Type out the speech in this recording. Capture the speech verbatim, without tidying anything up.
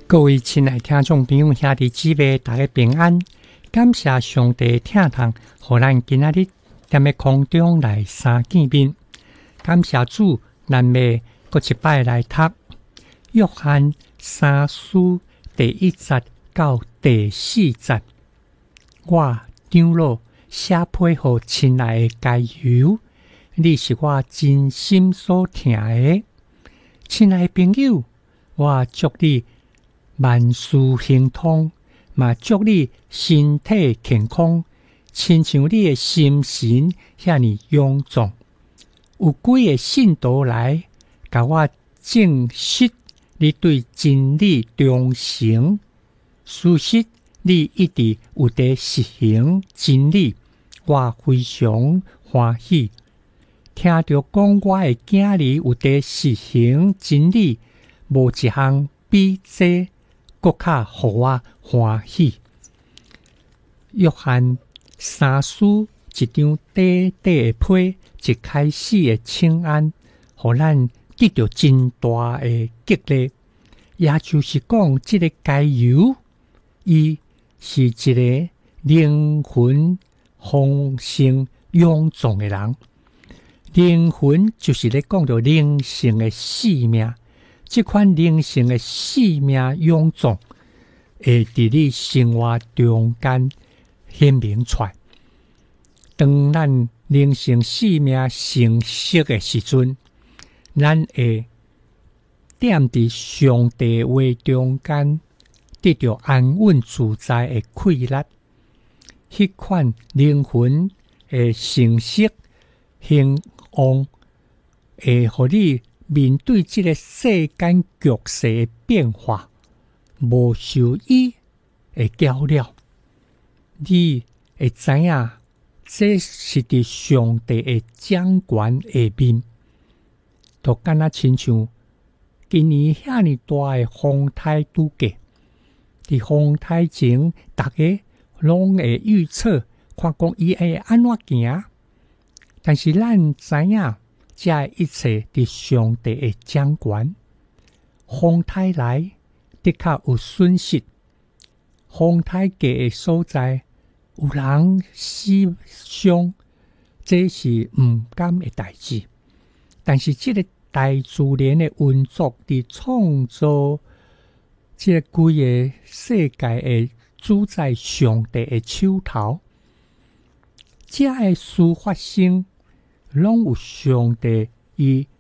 各位亲爱听众朋友兄弟姊妹，大家平安！感谢上帝听堂，互咱今仔日踮咧空中来相见面。感谢主，咱要搁一摆来读约翰三书第一节到第四节。我长老写批互亲爱的加油，你是我真心所听的，亲爱的朋友，我祝你万事亨通，嘛祝你身体健康，亲像你的心神遐尼勇壮。有几个信徒来甲我证实你对真理忠诚，事实你一直有在实行真理，我非常欢喜。听到讲我的囝儿有在实行真理，无一项比这搁较互我欢喜。约翰三书一张短短的批，一开始的请安，互咱得到真大的激励。也就是讲，这个加油，伊是一个灵魂丰盛勇壮的人。灵魂就是咧讲到灵性的生命。这款灵性的生命勇壮，会伫你生活中间显明出来。当咱灵性生命成熟的时阵，咱会踮伫上帝话中间，得到安稳自在的快乐。迄款灵魂的成熟兴旺，会互你面对这个世间局势的变化，无受伊的搅扰，你会知影这是伫上帝的掌权下面，就敢若亲像今年遐尼大的风台拄过，伫风台前，大家拢会预测，看讲伊会安怎行，但是咱知影。这一切伫上帝的掌权，风台来的确有损失，风台过的所在有人死伤，这是毋甘的代志。但是这个大自然的运作伫创造这个规个世界的主宰上帝的手头，这个事发生。拢有上帝伊